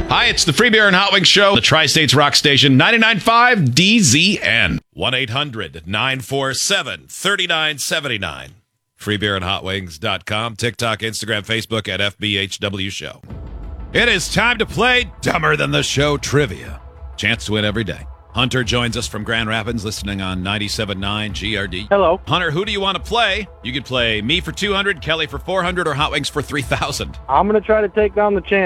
Hi, it's the Free Beer and Hot Wings Show, the Tri-States Rock Station, 99.5 DZN. 1-800-947-3979. FreeBeerandHotWings.com, TikTok, Instagram, Facebook at FBHW Show. It is time to play Dumber Than the Show Trivia. Chance to win every day. Hunter joins us from Grand Rapids, listening on 97.9 GRD. Hello. Hunter, who do you want to play? You could play me for 200, Kelly for 400, or Hot Wings for 3,000. I'm going to try to take down the champ.